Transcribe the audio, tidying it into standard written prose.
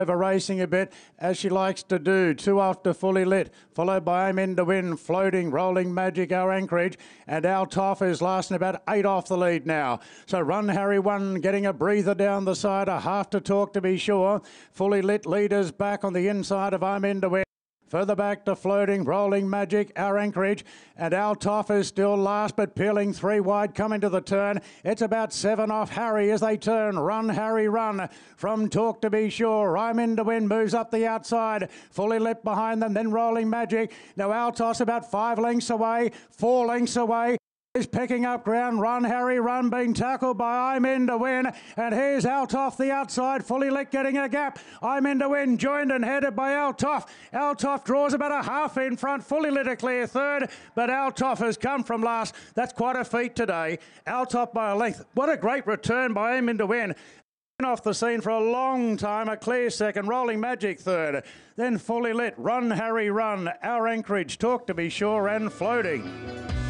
over racing a bit, as she likes to do. 2 after Fully Lit, followed by Amen to Win, Floating, Rolling Magic, Our Anchorage, and Our Toff is lasting about 8 off the lead now. So Run Harry 1 getting a breather down the side, a half to talk to be sure. Fully Lit leaders back on the inside of Amen to Win. Further back to Floating, Rolling Magic, Our Anchorage, and Our Toff is still last, but peeling 3 wide, coming to the turn. It's about 7 off Harry as they turn. Run, Harry, run. From Talk to Be Sure, I'm in to Win, moves up the outside. Fully Lit behind them, then Rolling Magic. Now Our Toss about 5 lengths away, 4 lengths away. Is picking up ground. Run, Harry, run, being tackled by I'm in to Win. And here's Altoff the outside. Fully Lit getting a gap. I'm in to Win, joined and headed by Altoff. Altoff draws about a half in front. Fully Lit a clear third, but Altoff has come from last. That's quite a feat today. Altoff by a length. What a great return by I'm in to Win. Off the scene for a long time, a clear second, Rolling Magic third, then Fully Lit, Run Harry Run, Our Anchorage, Talk to Be Sure and Floating.